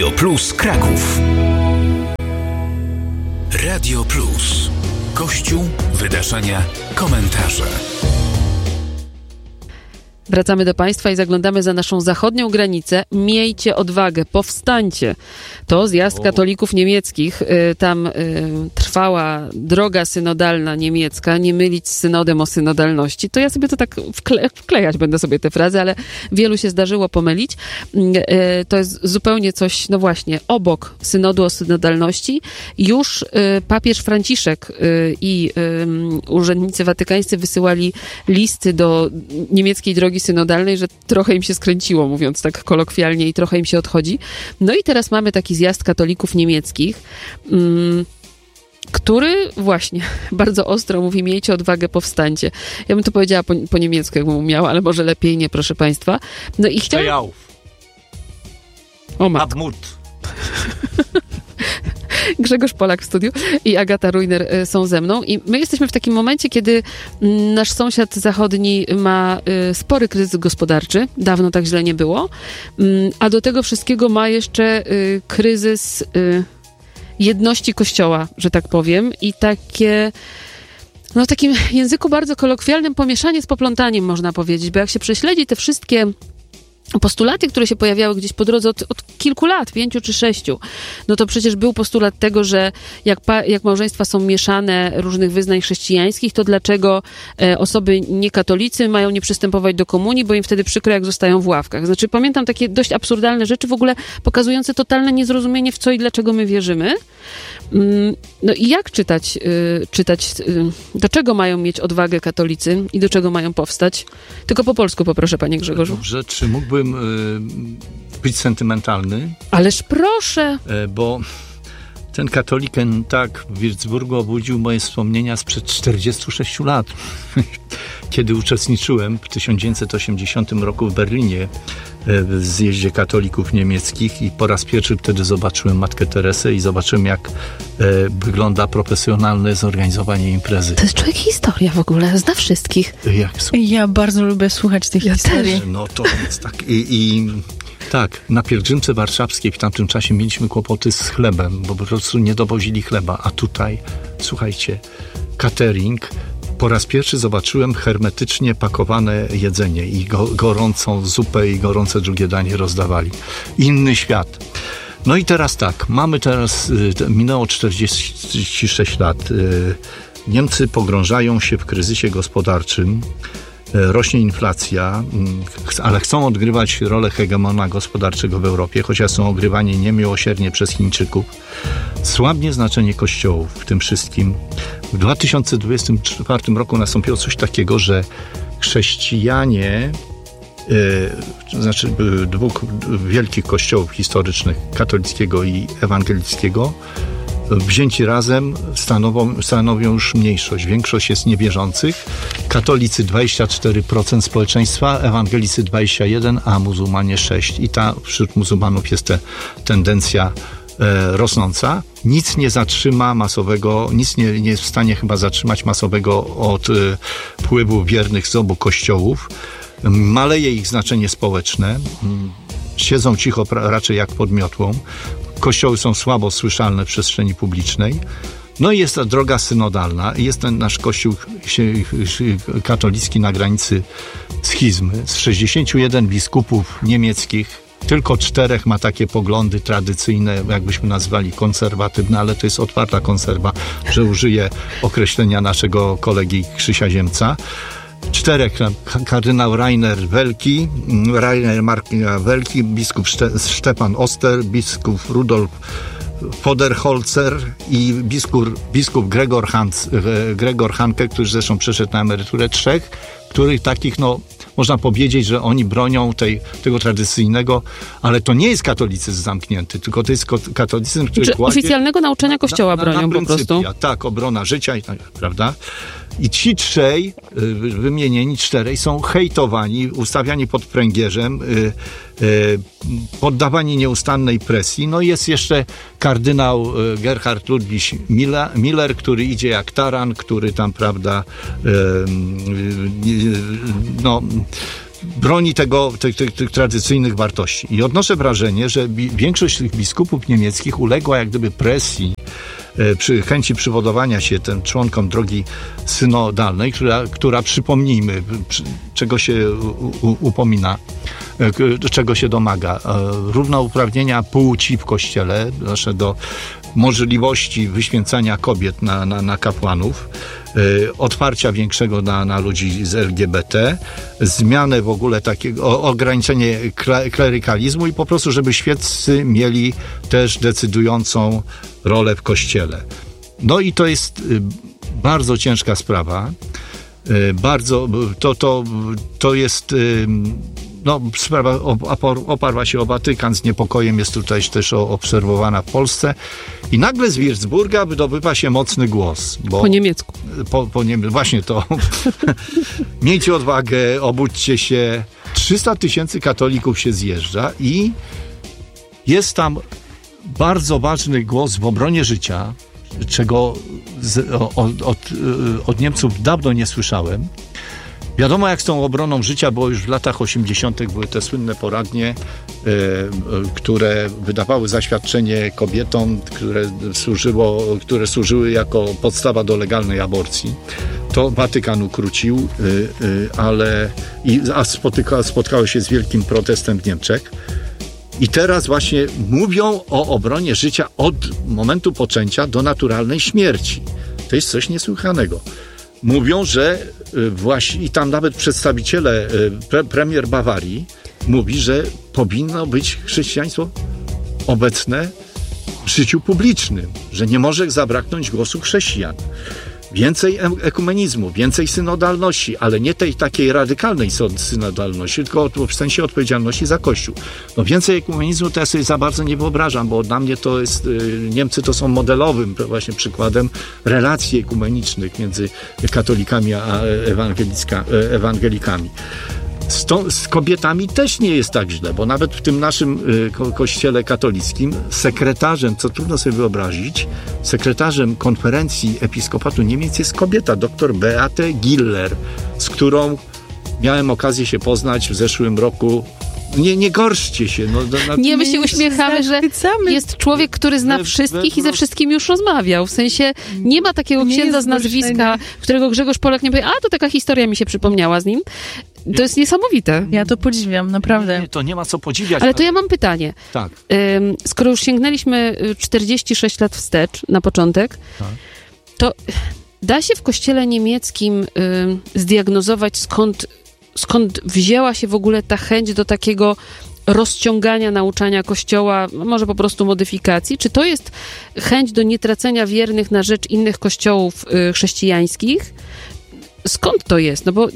Radio Plus Kraków. Radio Plus. Kościół, wydarzenia, komentarze. Wracamy do Państwa i zaglądamy za naszą zachodnią granicę. Miejcie odwagę, powstańcie. To zjazd katolików niemieckich. Tam trwała droga synodalna niemiecka, nie mylić z synodem o synodalności. To ja sobie to tak wklejać będę sobie te frazy, ale wielu się zdarzyło pomylić. To jest zupełnie coś, no właśnie, obok synodu o synodalności. Już papież Franciszek i urzędnicy watykańscy wysyłali listy do niemieckiej drogi synodalnej, że trochę im się skręciło, mówiąc tak kolokwialnie, i trochę im się odchodzi. No i teraz mamy taki zjazd katolików niemieckich, który właśnie bardzo ostro mówi: miejcie odwagę, powstańcie. Ja bym to powiedziała po niemiecku, jakbym umiała, ale może lepiej nie, proszę Państwa. No i chciałam... O matko. Abmut. Grzegorz Polak w studiu i Agata Rujner są ze mną. I my jesteśmy w takim momencie, kiedy nasz sąsiad zachodni ma spory kryzys gospodarczy. Dawno tak źle nie było. A do tego wszystkiego ma jeszcze kryzys jedności Kościoła, że tak powiem. I takie... No w takim języku bardzo kolokwialnym pomieszanie z poplątaniem, można powiedzieć. Bo jak się prześledzi te wszystkie postulaty, które się pojawiały gdzieś po drodze od kilku lat, 5 czy 6, no to przecież był postulat tego, że jak małżeństwa są mieszane różnych wyznań chrześcijańskich, to dlaczego osoby niekatolicy mają nie przystępować do komunii, bo im wtedy przykro, jak zostają w ławkach. Znaczy pamiętam takie dość absurdalne rzeczy, w ogóle pokazujące totalne niezrozumienie, w co i dlaczego my wierzymy. No i jak czytać, do czego mają mieć odwagę katolicy i do czego mają powstać? Tylko po polsku poproszę, panie Grzegorzu. Dobrze, czy mógłbym być sentymentalny? Ależ proszę! Bo ten katoliken tak w Würzburgu obudził moje wspomnienia sprzed 46 lat, kiedy uczestniczyłem w 1980 roku w Berlinie w zjeździe katolików niemieckich i po raz pierwszy wtedy zobaczyłem Matkę Teresę i zobaczyłem, jak wygląda profesjonalne zorganizowanie imprezy. To jest człowiek historia w ogóle, zna wszystkich. Ja bardzo lubię słuchać tych historii. No to jest tak. Tak, na pielgrzymce warszawskiej w tamtym czasie mieliśmy kłopoty z chlebem, bo po prostu nie dowozili chleba, a tutaj, słuchajcie, catering. Po raz pierwszy zobaczyłem hermetycznie pakowane jedzenie i gorącą zupę i gorące drugie danie rozdawali. Inny świat. No i teraz tak, minęło 46 lat. Niemcy pogrążają się w kryzysie gospodarczym. Rośnie inflacja, ale chcą odgrywać rolę hegemona gospodarczego w Europie, chociaż są ogrywani niemiłosiernie przez Chińczyków. Słabnie znaczenie kościołów w tym wszystkim. W 2024 roku nastąpiło coś takiego, że chrześcijanie, dwóch wielkich kościołów historycznych, katolickiego i ewangelickiego, wzięci razem stanowią już mniejszość. Większość jest niewierzących. Katolicy 24% społeczeństwa, ewangelicy 21%, a muzułmanie 6%. I wśród muzułmanów jest tendencja rosnąca. Nic nie zatrzyma masowego, nic nie jest w stanie chyba zatrzymać masowego odpływu wiernych z obu kościołów. Maleje ich znaczenie społeczne. Siedzą cicho raczej jak pod miotłą. Kościoły są słabo słyszalne w przestrzeni publicznej. No i jest ta droga synodalna. Jest ten nasz kościół katolicki na granicy schizmy. Z 61 biskupów niemieckich tylko 4 ma takie poglądy tradycyjne, jakbyśmy nazwali konserwatywne, ale to jest otwarta konserwa, że użyję określenia naszego kolegi Krzysia Ziemca. 4, kardynał Rainer Mark Welki, biskup Stefan Oster, biskup Rudolf Poderholzer i biskup Gregor Hanke, który zresztą przeszedł na emeryturę. 3, których takich, można powiedzieć, że oni bronią tego tradycyjnego, ale to nie jest katolicyzm zamknięty, tylko to jest katolicyzm, który kładzie... Oficjalnego nauczania Kościoła bronią po prostu. Tak, obrona życia, prawda? I ci 3, wymienieni 4, są hejtowani, ustawiani pod pręgierzem, poddawani nieustannej presji. No i jest jeszcze kardynał Gerhard Ludwig Miller, który idzie jak taran, który tam, prawda, broni tych tradycyjnych wartości. I odnoszę wrażenie, że większość tych biskupów niemieckich uległa jak gdyby presji przy chęci przywodowania się członkom drogi synodalnej, która przypomnijmy, czego się upomina, czego się domaga. Równouprawnienia płci w Kościele, znaczy do możliwości wyświęcania kobiet na kapłanów, otwarcia większego na ludzi z LGBT, zmianę w ogóle takiego, ograniczenie klerykalizmu i po prostu, żeby świeccy mieli też decydującą rolę w Kościele. No i to jest bardzo ciężka sprawa. Bardzo, to jest sprawa oparła się o Watykan, z niepokojem jest tutaj też obserwowana w Polsce i nagle z Würzburga wydobywa się mocny głos. Po niemiecku. Właśnie to. Miejcie odwagę, obudźcie się. 300 000 katolików się zjeżdża i jest tam bardzo ważny głos w obronie życia, czego od Niemców dawno nie słyszałem. Wiadomo, jak z tą obroną życia, bo już w latach 80. były te słynne poradnie, które wydawały zaświadczenie kobietom, które służyły jako podstawa do legalnej aborcji. To Watykan ukrócił, spotkało się z wielkim protestem w Niemczech. I teraz właśnie mówią o obronie życia od momentu poczęcia do naturalnej śmierci. To jest coś niesłychanego. Mówią, że właśnie, i tam nawet przedstawiciele, premier Bawarii mówi, że powinno być chrześcijaństwo obecne w życiu publicznym, że nie może zabraknąć głosu chrześcijan. Więcej ekumenizmu, więcej synodalności, ale nie tej takiej radykalnej synodalności, tylko w sensie odpowiedzialności za Kościół. No więcej ekumenizmu to ja sobie za bardzo nie wyobrażam, bo dla mnie to jest, Niemcy to są modelowym właśnie przykładem relacji ekumenicznych między katolikami a ewangelikami. Z kobietami też nie jest tak źle, bo nawet w tym naszym kościele katolickim sekretarzem, co trudno sobie wyobrazić, sekretarzem konferencji episkopatu Niemiec jest kobieta, dr Beate Giller, z którą miałem okazję się poznać w zeszłym roku. Nie gorszcie się. Nie, my się uśmiechamy, że jest człowiek, który zna wszystkich i ze wszystkimi już rozmawiał. W sensie nie ma takiego księdza z nazwiska, którego Grzegorz Polak nie powie, to taka historia mi się przypomniała z nim. To jest niesamowite. Ja to podziwiam, naprawdę. Nie, to nie ma co podziwiać. Ale to ja mam pytanie. Tak. Skoro już sięgnęliśmy 46 lat wstecz na początek, tak, to da się w kościele niemieckim zdiagnozować, skąd wzięła się w ogóle ta chęć do takiego rozciągania nauczania Kościoła, może po prostu modyfikacji? Czy to jest chęć do nietracenia wiernych na rzecz innych kościołów chrześcijańskich? Skąd to jest? No bo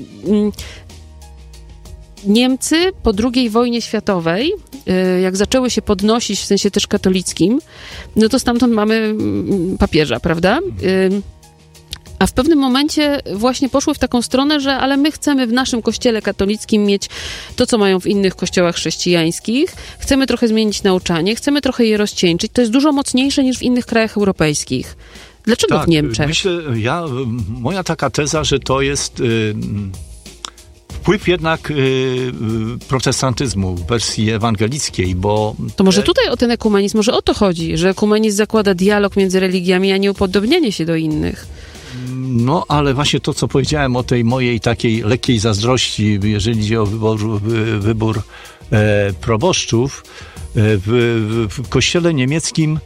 Niemcy po II wojnie światowej, jak zaczęły się podnosić, w sensie też katolickim, no to stamtąd mamy papieża, prawda? A w pewnym momencie właśnie poszły w taką stronę, że ale my chcemy w naszym kościele katolickim mieć to, co mają w innych kościołach chrześcijańskich. Chcemy trochę zmienić nauczanie, chcemy trochę je rozcieńczyć. To jest dużo mocniejsze niż w innych krajach europejskich. Dlaczego w Niemczech? Myślę, moja taka teza, że to jest wpływ jednak protestantyzmu w wersji ewangelickiej, bo... To może tutaj o ten ekumenizm, może o to chodzi, że ekumenizm zakłada dialog między religiami, a nie upodobnianie się do innych. No, ale właśnie to, co powiedziałem o tej mojej takiej lekkiej zazdrości, jeżeli chodzi o wybór proboszczów, w kościele niemieckim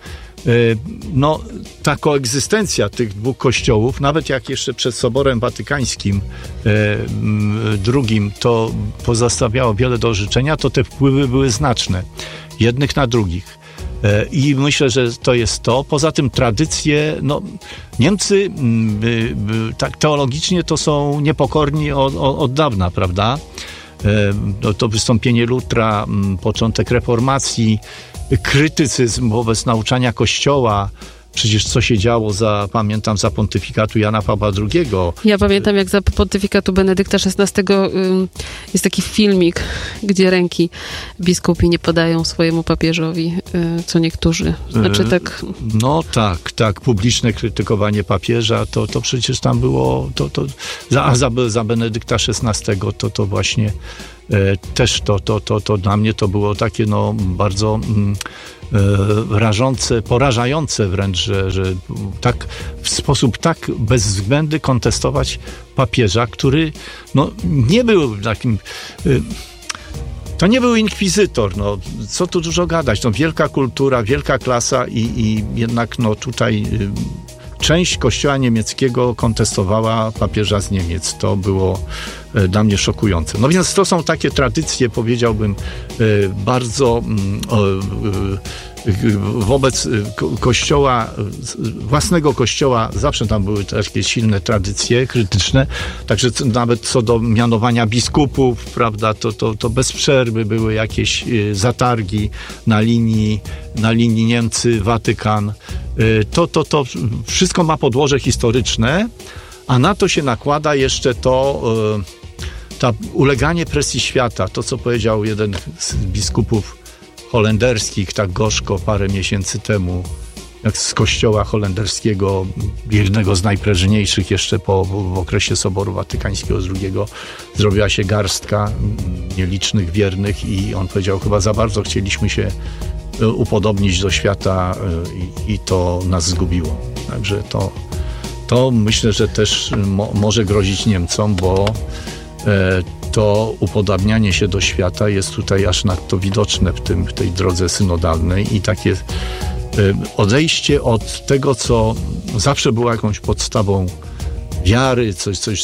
ta koegzystencja tych dwóch kościołów, nawet jak jeszcze przed Soborem Watykańskim II to pozostawiało wiele do życzenia, to te wpływy były znaczne, jednych na drugich. I myślę, że to jest to. Poza tym tradycje, Niemcy tak teologicznie to są niepokorni od dawna, prawda? To wystąpienie Lutra, początek reformacji, krytycyzm wobec nauczania Kościoła, przecież co się działo pamiętam za pontyfikatu Jana Pawła II. Ja pamiętam, jak za pontyfikatu Benedykta XVI jest taki filmik, gdzie ręki biskupi nie podają swojemu papieżowi, co niektórzy. Znaczy tak... No tak, publiczne krytykowanie papieża, to przecież tam było, za Benedykta XVI to właśnie też to dla mnie to było takie bardzo rażące, porażające wręcz, że tak w sposób tak bezwzględny kontestować papieża, który nie był takim... To nie był inkwizytor, co tu dużo gadać, wielka kultura, wielka klasa i jednak tutaj część kościoła niemieckiego kontestowała papieża z Niemiec. To było dla mnie szokujące. No więc to są takie tradycje, powiedziałbym, bardzo wobec kościoła, własnego kościoła, zawsze tam były takie silne tradycje krytyczne, także nawet co do mianowania biskupów, prawda, to bez przerwy były jakieś zatargi na linii Niemcy-Watykan. To wszystko ma podłoże historyczne, a na to się nakłada jeszcze uleganie presji świata, to co powiedział jeden z biskupów holenderskich tak gorzko parę miesięcy temu, jak z kościoła holenderskiego, jednego z najprężniejszych jeszcze w okresie Soboru Watykańskiego II, zrobiła się garstka nielicznych wiernych i on powiedział, chyba za bardzo chcieliśmy się upodobnić do świata i to nas zgubiło. Także to myślę, że też może grozić Niemcom, bo to upodabnianie się do świata jest tutaj aż nadto widoczne w tej drodze synodalnej i takie odejście od tego, co zawsze było jakąś podstawą wiary,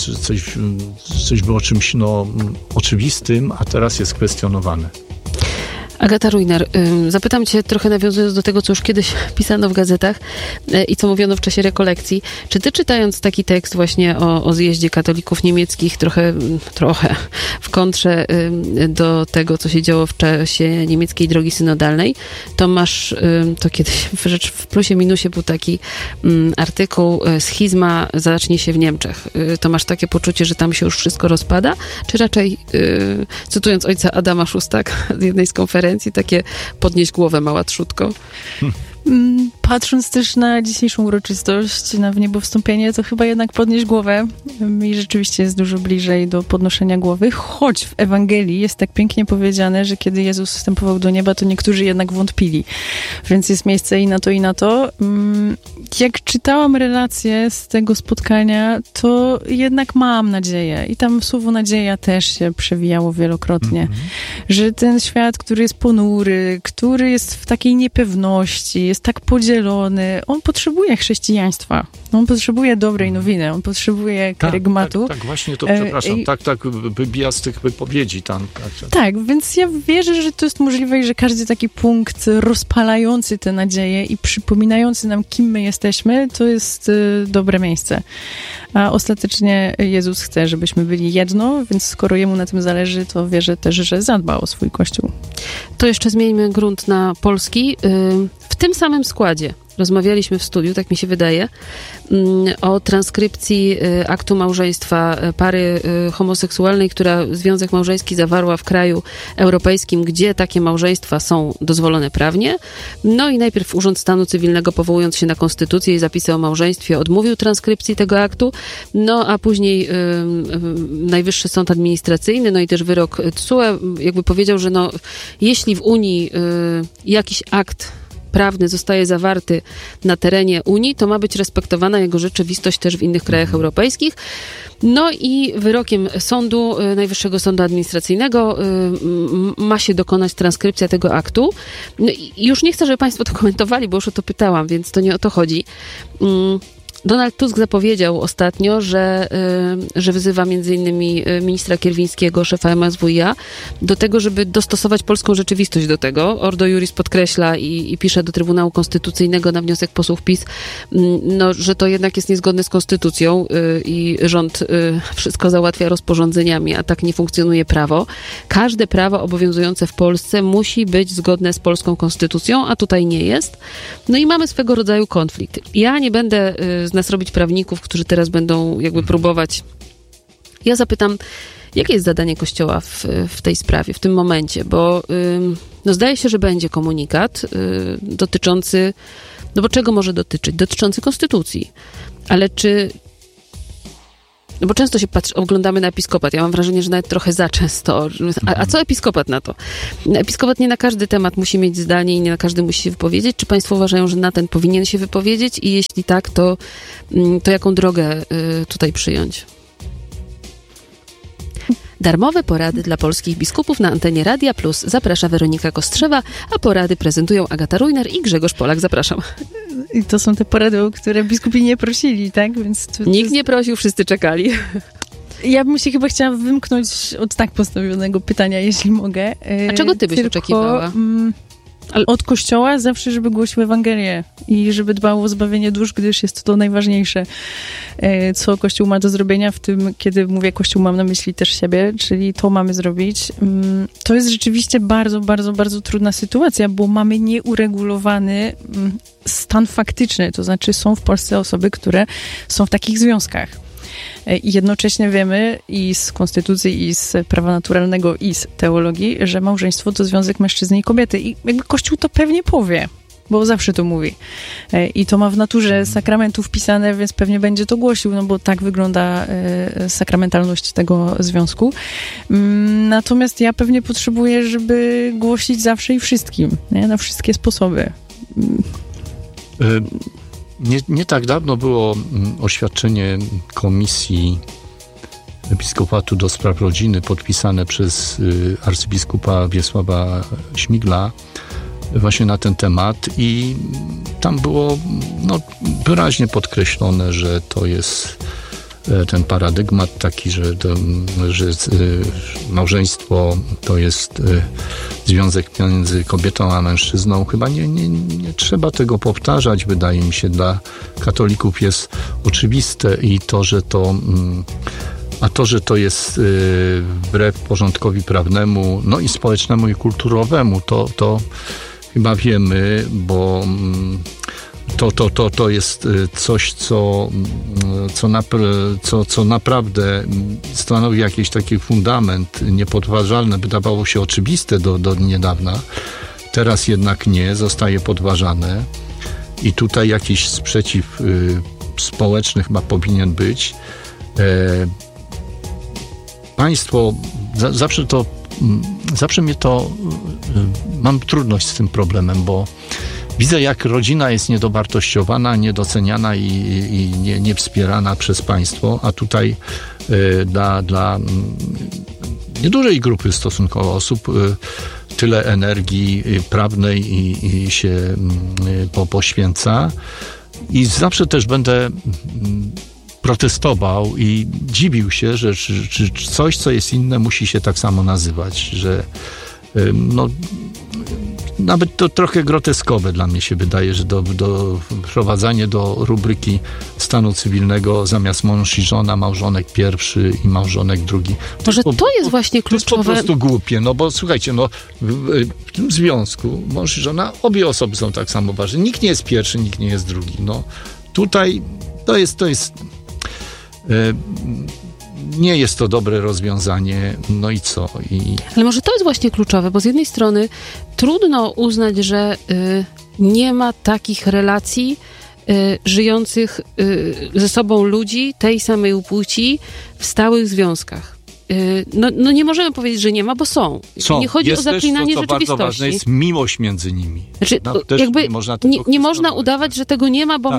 coś było czymś oczywistym, a teraz jest kwestionowane. Agata Rujner, zapytam cię, trochę nawiązując do tego, co już kiedyś pisano w gazetach i co mówiono w czasie rekolekcji. Czy ty, czytając taki tekst właśnie o zjeździe katolików niemieckich, trochę w kontrze do tego, co się działo w czasie niemieckiej drogi synodalnej, to masz, to kiedyś w Plusie Minusie był taki artykuł, schizma zacznie się w Niemczech. To masz takie poczucie, że tam się już wszystko rozpada? Czy raczej, cytując ojca Adama Szóstak z jednej z konferencji, takie podnieść głowę, mała trzutko? Patrząc też na dzisiejszą uroczystość, na wniebowstąpienie, to chyba jednak podnieść głowę i rzeczywiście jest dużo bliżej do podnoszenia głowy, choć w Ewangelii jest tak pięknie powiedziane, że kiedy Jezus wstępował do nieba, to niektórzy jednak wątpili. Więc jest miejsce i na to. Jak czytałam relacje z tego spotkania, to jednak mam nadzieję i tam słowo nadzieja też się przewijało wielokrotnie, że ten świat, który jest ponury, który jest w takiej niepewności, jest tak podzielony, on potrzebuje chrześcijaństwa. On potrzebuje dobrej nowiny, on potrzebuje karygmatu. Tak, właśnie to, przepraszam, tak wybija z tych wypowiedzi tam. Tak, więc ja wierzę, że to jest możliwe i że każdy taki punkt rozpalający te nadzieje i przypominający nam, kim my jesteśmy, to jest dobre miejsce. A ostatecznie Jezus chce, żebyśmy byli jedno, więc skoro Jemu na tym zależy, to wierzę też, że zadba o swój Kościół. To jeszcze zmieńmy grunt na polski. W tym samym składzie rozmawialiśmy w studiu, tak mi się wydaje, o transkrypcji aktu małżeństwa pary homoseksualnej, która związek małżeński zawarła w kraju europejskim, gdzie takie małżeństwa są dozwolone prawnie. No i najpierw Urząd Stanu Cywilnego, powołując się na konstytucję i zapisy o małżeństwie, odmówił transkrypcji tego aktu, no a później Najwyższy Sąd Administracyjny, no i też wyrok TSUE jakby powiedział, że jeśli w Unii jakiś akt prawny zostaje zawarty na terenie Unii, to ma być respektowana jego rzeczywistość też w innych krajach europejskich. No i wyrokiem sądu, Najwyższego Sądu Administracyjnego ma się dokonać transkrypcja tego aktu. No i już nie chcę, żeby państwo to komentowali, bo już o to pytałam, więc to nie o to chodzi. Donald Tusk zapowiedział ostatnio, że wyzywa m.in. ministra Kierwińskiego, szefa MSWiA, do tego, żeby dostosować polską rzeczywistość do tego. Ordo Iuris podkreśla i pisze do Trybunału Konstytucyjnego na wniosek posłów PiS, że to jednak jest niezgodne z konstytucją i rząd wszystko załatwia rozporządzeniami, a tak nie funkcjonuje prawo. Każde prawo obowiązujące w Polsce musi być zgodne z polską konstytucją, a tutaj nie jest. No i mamy swego rodzaju konflikt. Ja nie będę z nas robić prawników, którzy teraz będą jakby próbować. Ja zapytam, jakie jest zadanie Kościoła w tej sprawie, w tym momencie, bo zdaje się, że będzie komunikat dotyczący, bo czego może dotyczyć? Dotyczący konstytucji. Ale czy no bo często się oglądamy na episkopat. Ja mam wrażenie, że nawet trochę za często. A co episkopat na to? Episkopat nie na każdy temat musi mieć zdanie i nie na każdy musi się wypowiedzieć. Czy państwo uważają, że na ten powinien się wypowiedzieć? I jeśli tak, to jaką drogę tutaj przyjąć? Darmowe porady dla polskich biskupów na antenie Radia Plus. Zaprasza Weronika Kostrzewa, a porady prezentują Agata Rujner i Grzegorz Polak. Zapraszam. I to są te porady, o które biskupi nie prosili, tak? Więc Nikt nie prosił, wszyscy czekali. Ja bym się chyba chciała wymknąć od tak postawionego pytania, jeśli mogę. A czego ty byś oczekiwała? Od Kościoła zawsze, żeby głosił Ewangelię i żeby dbał o zbawienie dusz, gdyż jest to najważniejsze, co Kościół ma do zrobienia. W tym, kiedy mówię Kościół, mam na myśli też siebie, czyli to mamy zrobić. To jest rzeczywiście bardzo, bardzo, bardzo trudna sytuacja, bo mamy nieuregulowany stan faktyczny. To znaczy są w Polsce osoby, które są w takich związkach. I jednocześnie wiemy i z konstytucji, i z prawa naturalnego, i z teologii, że małżeństwo to związek mężczyzny i kobiety. I jakby Kościół to pewnie powie, bo zawsze to mówi. I to ma w naturze sakramentu wpisane, więc pewnie będzie to głosił, no bo tak wygląda sakramentalność tego związku. Natomiast ja pewnie potrzebuję, żeby głosić zawsze i wszystkim, nie? Na wszystkie sposoby. Nie tak dawno było oświadczenie Komisji Episkopatu do Spraw Rodziny podpisane przez arcybiskupa Wiesława Śmigla właśnie na ten temat i tam było wyraźnie podkreślone, że to jest ten paradygmat taki, że małżeństwo to jest związek między kobietą a mężczyzną. Chyba nie trzeba tego powtarzać, wydaje mi się. Dla katolików jest oczywiste i to, że to jest wbrew porządkowi prawnemu, no i społecznemu i kulturowemu, to chyba wiemy, bo to jest coś, co naprawdę stanowi jakiś taki fundament niepodważalny, wydawało się oczywiste do niedawna. Teraz jednak nie, zostaje podważane i tutaj jakiś sprzeciw społeczny chyba powinien być. Państwo, zawsze mnie to, mam trudność z tym problemem, bo widzę, jak rodzina jest niedowartościowana, niedoceniana i nie wspierana przez państwo, a tutaj dla niedużej grupy stosunkowo osób tyle energii prawnej i się poświęca. I zawsze też będę protestował i dziwił się, że coś, co jest inne, musi się tak samo nazywać, że nawet to trochę groteskowe dla mnie się wydaje, że do wprowadzanie do rubryki stanu cywilnego zamiast mąż i żona, małżonek pierwszy i małżonek drugi. Może to jest właśnie kluczowe. To jest po prostu głupie, bo słuchajcie, w tym związku mąż i żona, obie osoby są tak samo ważne. Nikt nie jest pierwszy, nikt nie jest drugi. Tutaj to jest nie jest to dobre rozwiązanie, no i co? Ale może to jest właśnie kluczowe, bo z jednej strony trudno uznać, że nie ma takich relacji żyjących ze sobą ludzi tej samej płci w stałych związkach. Nie możemy powiedzieć, że nie ma, bo są. Nie chodzi o zaklinanie rzeczywistości. Bardzo ważne jest miłość między nimi. Znaczy, nie można udawać, że tego nie ma,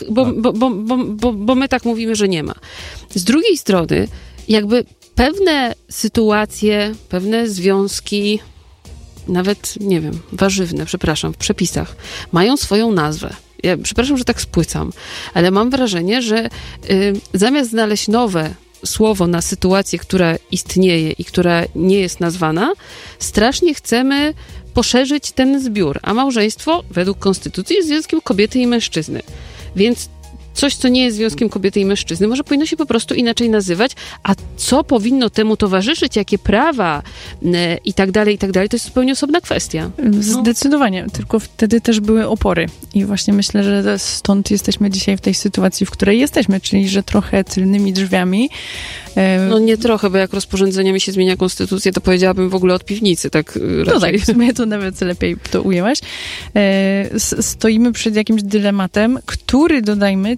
bo my tak mówimy, że nie ma. Z drugiej strony, pewne sytuacje, pewne związki, nawet, warzywne, w przepisach, mają swoją nazwę. Ja przepraszam, że tak spłycam, ale mam wrażenie, że zamiast znaleźć nowe słowo na sytuację, która istnieje i która nie jest nazwana, strasznie chcemy poszerzyć ten zbiór, a małżeństwo według konstytucji jest związkiem kobiety i mężczyzny. Więc coś, co nie jest związkiem kobiety i mężczyzny, może powinno się po prostu inaczej nazywać, a co powinno temu towarzyszyć, jakie prawa i tak dalej, to jest zupełnie osobna kwestia. Zdecydowanie, tylko wtedy też były opory i właśnie myślę, że stąd jesteśmy dzisiaj w tej sytuacji, w której jesteśmy, czyli że trochę tylnymi drzwiami. Nie trochę, bo jak rozporządzeniami się zmienia konstytucja, to powiedziałabym w ogóle od piwnicy, tak raczej. No tak, w sumie to nawet lepiej to ujęłaś. Stoimy przed jakimś dylematem, który, dodajmy,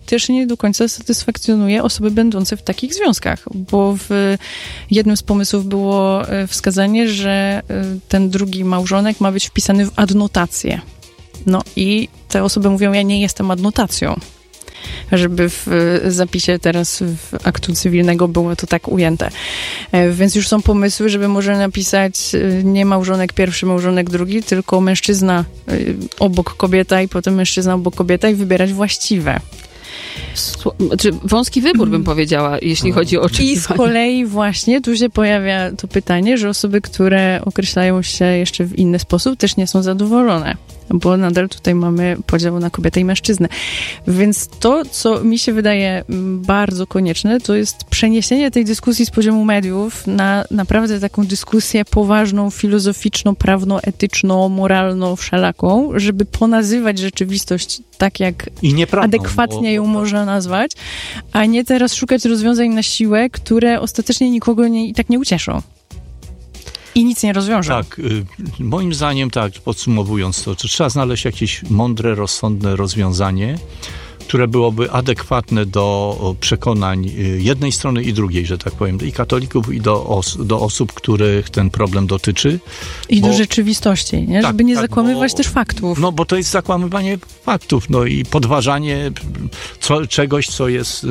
też nie do końca satysfakcjonuje osoby będące w takich związkach, bo w jednym z pomysłów było wskazanie, że ten drugi małżonek ma być wpisany w adnotację. No i te osoby mówią, ja nie jestem adnotacją. Żeby w zapisie teraz w aktu cywilnego było to tak ujęte. Więc już są pomysły, żeby może napisać nie małżonek pierwszy, małżonek drugi, tylko mężczyzna obok kobieta i potem mężczyzna obok kobieta i wybierać właściwe. Znaczy, wąski wybór, bym powiedziała, jeśli chodzi o oczekiwania. I z kolei właśnie tu się pojawia to pytanie, że osoby, które określają się jeszcze w inny sposób, też nie są zadowolone, bo nadal tutaj mamy podział na kobietę i mężczyznę. Więc to, co mi się wydaje bardzo konieczne, to jest przeniesienie tej dyskusji z poziomu mediów na naprawdę taką dyskusję poważną, filozoficzną, prawno-etyczną, moralną, wszelaką, żeby ponazywać rzeczywistość tak, jak adekwatnie ją można nazwać, a nie teraz szukać rozwiązań na siłę, które ostatecznie nikogo i tak nie ucieszą. I nic nie rozwiążą. Tak, moim zdaniem, tak, podsumowując to trzeba znaleźć jakieś mądre, rozsądne rozwiązanie, które byłoby adekwatne do przekonań jednej strony i drugiej, że tak powiem, i katolików, i do osób, których ten problem dotyczy. I do rzeczywistości, nie? Tak, żeby nie zakłamywać też faktów. No bo to jest zakłamywanie faktów, no i podważanie czegoś, co jest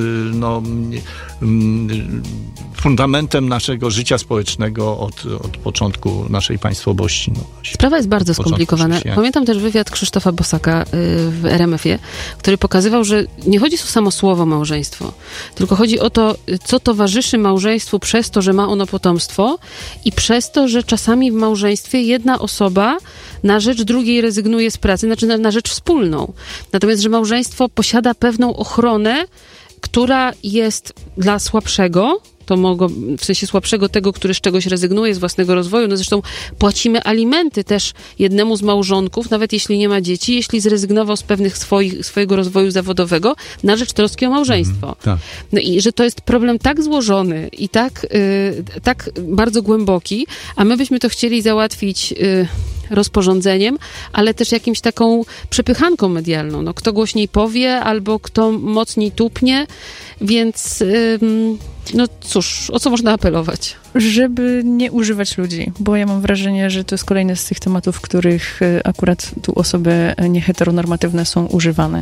fundamentem naszego życia społecznego od początku naszej państwowości. No, sprawa jest bardzo skomplikowana. Pamiętam też wywiad Krzysztofa Bosaka w RMF-ie, który pokazywał, że nie chodzi o samo słowo małżeństwo, tylko chodzi o to, co towarzyszy małżeństwu przez to, że ma ono potomstwo i przez to, że czasami w małżeństwie jedna osoba na rzecz drugiej rezygnuje z pracy, znaczy na rzecz wspólną. Natomiast, że małżeństwo posiada pewną ochronę, która jest dla słabszego, w sensie słabszego tego, który z czegoś rezygnuje, z własnego rozwoju. No zresztą płacimy alimenty też jednemu z małżonków, nawet jeśli nie ma dzieci, jeśli zrezygnował z pewnych swojego rozwoju zawodowego na rzecz troski o małżeństwo. Tak. No i że to jest problem tak złożony i tak bardzo głęboki, a my byśmy to chcieli załatwić rozporządzeniem, ale też jakimś taką przepychanką medialną. No, kto głośniej powie, albo kto mocniej tupnie, więc no cóż, o co można apelować? Żeby nie używać ludzi, bo ja mam wrażenie, że to jest kolejny z tych tematów, w których akurat tu osoby nieheteronormatywne są używane.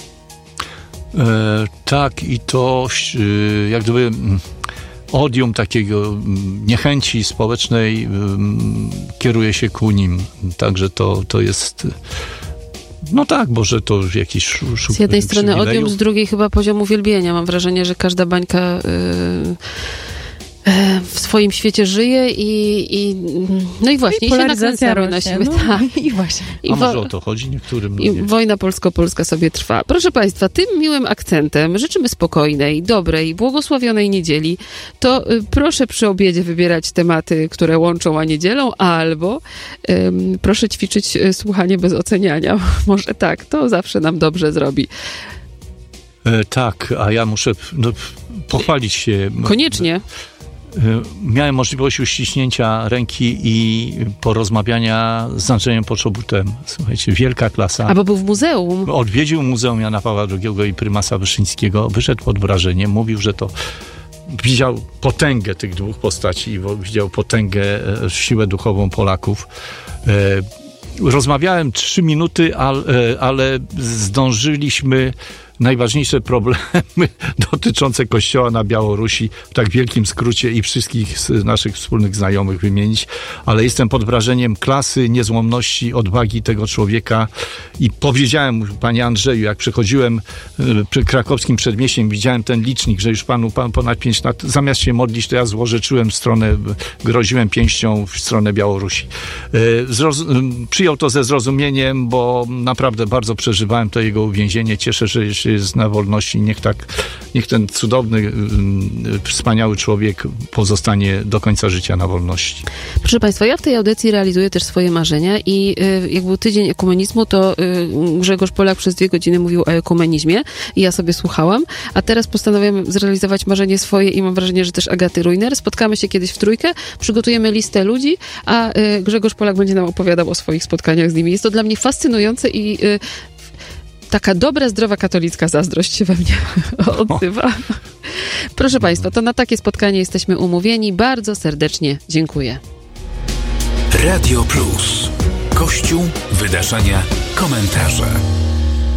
Tak, i to jak gdyby odium takiego niechęci społecznej kieruje się ku nim. Także to jest... No tak, może to jakiś z jednej strony odium, z drugiej chyba poziom uwielbienia. Mam wrażenie, że każda bańka w swoim świecie żyje no i właśnie, i się nakręcamy na siebie. No, tak. I właśnie. A może o to chodzi niektórym. I wojna polsko-polska sobie trwa. Proszę Państwa, tym miłym akcentem życzymy spokojnej, dobrej, błogosławionej niedzieli. To proszę przy obiedzie wybierać tematy, które łączą, a nie dzielą, albo proszę ćwiczyć słuchanie bez oceniania. Może tak, to zawsze nam dobrze zrobi. Tak, a ja muszę pochwalić się. Koniecznie. Miałem możliwość uściśnięcia ręki i porozmawiania z Andrzejem Poczobutem. Słuchajcie, wielka klasa. A bo był w muzeum. Odwiedził Muzeum Jana Pawła II i prymasa Wyszyńskiego. Wyszedł pod wrażeniem. Mówił, że to widział potęgę tych dwóch postaci, widział potęgę, siłę duchową Polaków. Rozmawiałem 3 minuty, ale zdążyliśmy najważniejsze problemy dotyczące Kościoła na Białorusi w tak wielkim skrócie i wszystkich naszych wspólnych znajomych wymienić, ale jestem pod wrażeniem klasy, niezłomności, odwagi tego człowieka i powiedziałem, panie Andrzeju, jak przechodziłem krakowskim przedmieściem, widziałem ten licznik, że już panu ponad 5 lat, zamiast się modlić, to ja złorzeczyłem groziłem pięścią w stronę Białorusi. Przyjął to ze zrozumieniem, bo naprawdę bardzo przeżywałem to jego uwięzienie. Cieszę się, że jeszcze jest na wolności. Niech ten cudowny, wspaniały człowiek pozostanie do końca życia na wolności. Proszę Państwa, ja w tej audycji realizuję też swoje marzenia i jak był tydzień ekumenizmu, to Grzegorz Polak przez 2 godziny mówił o ekumenizmie i ja sobie słuchałam, a teraz postanowiłem zrealizować marzenie swoje i mam wrażenie, że też Agaty Rujner. Spotkamy się kiedyś w trójkę, przygotujemy listę ludzi, a Grzegorz Polak będzie nam opowiadał o swoich spotkaniach z nimi. Jest to dla mnie fascynujące i taka dobra, zdrowa katolicka zazdrość się we mnie odzywa. Proszę Państwa, to na takie spotkanie jesteśmy umówieni. Bardzo serdecznie dziękuję. Radio Plus. Kościół, wydarzenia, komentarze.